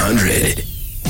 100.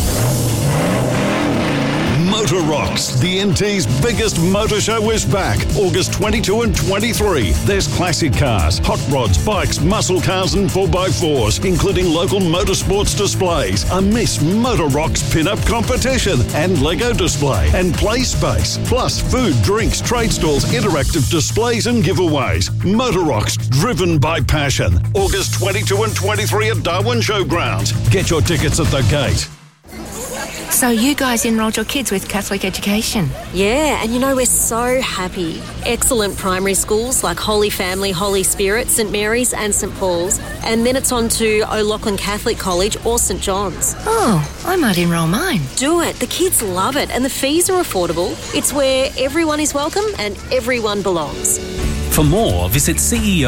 Motor Rocks, the NT's biggest motor show, is back August 22 and 23. There's classic cars, hot rods, bikes, muscle cars and 4x4s, including local motorsports displays, a Miss Motor Rocks pin-up competition and Lego display and play space, plus food, drinks, trade stalls, interactive displays and giveaways. Motor Rocks, driven by passion. August 22 and 23 at Darwin Showgrounds. Get your tickets at the gate. So you guys enrolled your kids with Catholic education? Yeah, and we're so happy. Excellent primary schools like Holy Family, Holy Spirit, St Mary's and St Paul's. And then it's on to O'Loughlin Catholic College or St John's. Oh, I might enrol mine. Do it. The kids love it and the fees are affordable. It's where everyone is welcome and everyone belongs. For more, visit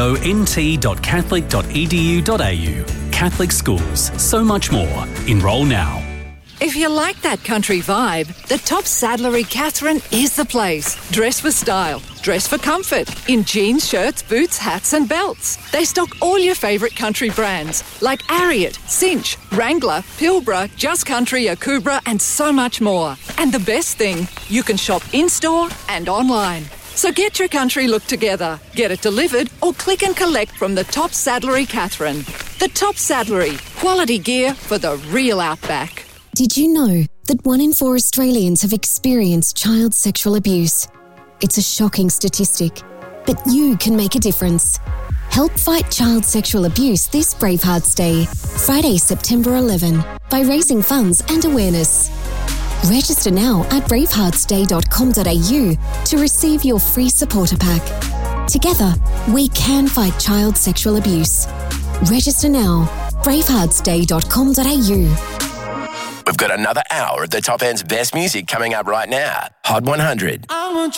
ceont.catholic.edu.au. Catholic schools, so much more. Enrol now. If you like that country vibe, the Top Saddlery Catherine is the place. Dress for style, dress for comfort, in jeans, shirts, boots, hats and belts. They stock all your favourite country brands like Ariat, Cinch, Wrangler, Pilbara, Just Country, Akubra and so much more. And the best thing, you can shop in-store and online. So get your country look together, get it delivered or click and collect from the Top Saddlery Catherine. The Top Saddlery, quality gear for the real outback. Did you know that 1 in 4 Australians have experienced child sexual abuse? It's a shocking statistic, but you can make a difference. Help fight child sexual abuse this Bravehearts Day, Friday, September 11, by raising funds and awareness. Register now at braveheartsday.com.au to receive your free supporter pack. Together, we can fight child sexual abuse. Register now, braveheartsday.com.au. We've got another hour of the top end's best music coming up right now. Hot 100. I want